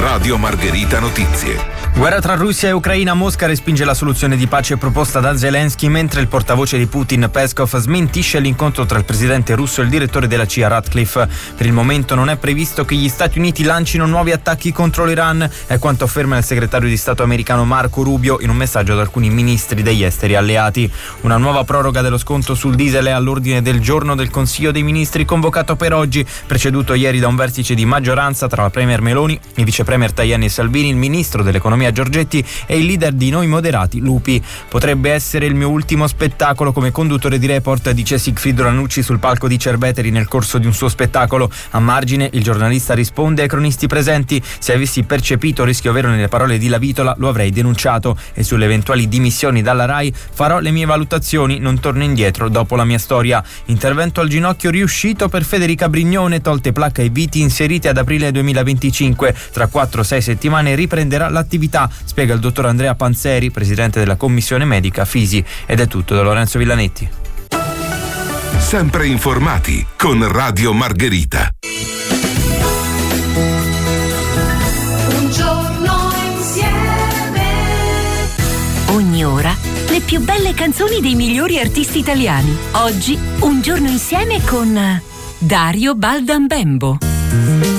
Radio Margherita Notizie. Guerra tra Russia e Ucraina. Mosca respinge la soluzione di pace proposta da Zelensky, mentre il portavoce di Putin, Peskov, smentisce l'incontro tra il presidente russo e il direttore della CIA, Ratcliffe. Per il momento non è previsto che gli Stati Uniti lancino nuovi attacchi contro l'Iran, è quanto afferma il segretario di Stato americano Marco Rubio in un messaggio ad alcuni ministri degli esteri alleati. Una nuova proroga dello sconto sul diesel è all'ordine del giorno del Consiglio dei Ministri convocato per oggi, preceduto ieri da un vertice di maggioranza tra la premier Meloni, il vice premier Tajani e Salvini, il ministro dell'economia Giorgetti e il leader di Noi Moderati Lupi. Potrebbe essere il mio ultimo spettacolo come conduttore di Report, dice Sigfrido Ranucci sul palco di Cerveteri nel corso di un suo spettacolo. A margine il giornalista risponde ai cronisti presenti: se avessi percepito rischio vero nelle parole di Lavitola lo avrei denunciato, e sulle eventuali dimissioni dalla RAI farò le mie valutazioni, non torno indietro dopo la mia storia. Intervento al ginocchio riuscito per Federica Brignone, tolte placca e viti inserite ad aprile 2025. Tra 4-6 settimane riprenderà l'attività, spiega il dottor Andrea Panzeri, presidente della commissione medica Fisi. Ed è tutto da Lorenzo Villanetti. Sempre informati con Radio Margherita. Un giorno insieme. Ogni ora le più belle canzoni dei migliori artisti italiani. Oggi Un giorno insieme con Dario Baldambembo.